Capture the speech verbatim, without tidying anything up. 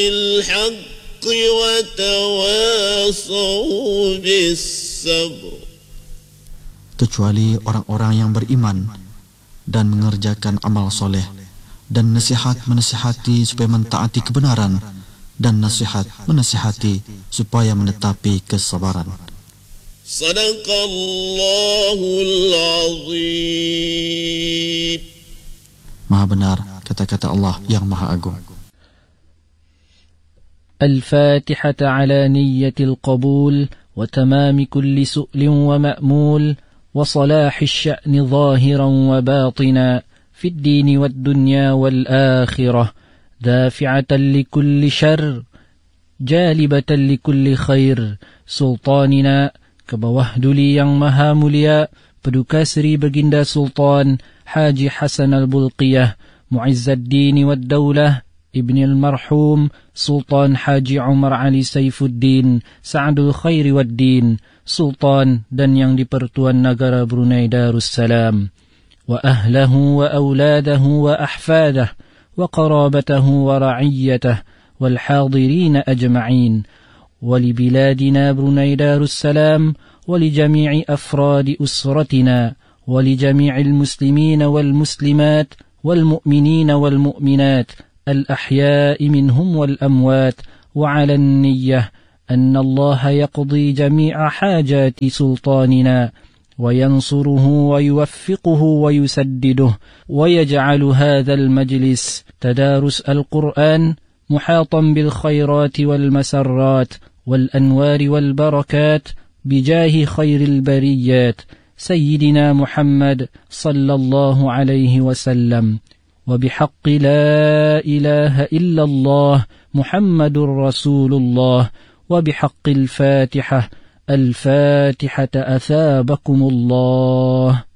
بالحق وتواصوا بالصبر. Kecuali orang-orang yang beriman dan mengerjakan amal soleh, dan nasihat menasihati supaya mentaati kebenaran, dan nasihat menasihati supaya menetapi kesabaran. Sadaqallahul Azim. Maha benar kata-kata Allah yang Maha Agung. Al-Fatihah ala niyyatil qabul wa tamami kulli su'lin wa ma'mul wa salahi sya'ni zahiran wa batina fi ad-din wa ad-dunya wal akhirah dafi'atan li kulli syarr jalibatan li kulli khair sultanina ke bawah duli yang maha mulia Paduka Seri Baginda Sultan Haji Hasan Al-Bulqiyah Mu'izzuddin wad Daulah Ibni Al-Marhum Sultan Haji Umar Ali Saifuddin Sa'adul Khairi wad Din Sultan dan yang di-Pertuan Negara Brunei Darussalam wa ahlahu wa auladahu wa ahfadah wa qarabatahu wa ra'iyyatah wal hadirin ajma'in wa li biladina Brunei Darussalam wa li jami'i afradi usratina wa li jami'il muslimina wal muslimat wal mu'minina wal mu'minat الأحياء منهم والأموات وعلى النية أن الله يقضي جميع حاجات سلطاننا وينصره ويوفقه ويسدده ويجعل هذا المجلس تدارس القرآن محاطا بالخيرات والمسرات والأنوار والبركات بجاه خير البريات سيدنا محمد صلى الله عليه وسلم وبحق لا إله إلا الله محمد رسول الله وبحق الفاتحة الفاتحة أثابكم الله.